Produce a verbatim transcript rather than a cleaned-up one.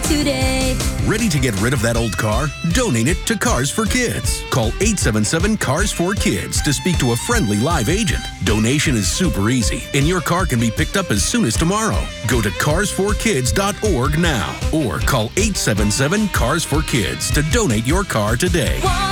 today. Ready to get rid of that old car? Donate it to Cars for Kids. Call eight seven seven, C A R S four kids to speak to a friendly live agent. Donation is super easy, and your car can be picked up as soon as tomorrow. Go to cars for kids dot org now or call eight seven seven, C A R S four kids to donate your car today.